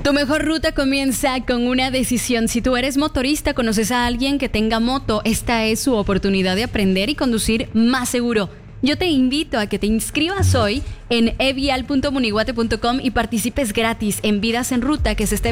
Tu mejor ruta comienza con una decisión. Si tú eres motorista, conoces a alguien que tenga moto, esta es su oportunidad de aprender y conducir más seguro. Yo te invito a que te inscribas hoy en evial.muniguate.com y participes gratis en Vidas en Ruta, que es este